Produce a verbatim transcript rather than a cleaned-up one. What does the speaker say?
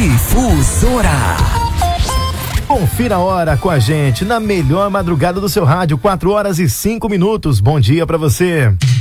Difusora. Confira a hora com a gente na melhor madrugada do seu rádio, quatro horas e cinco minutos. Bom dia pra você.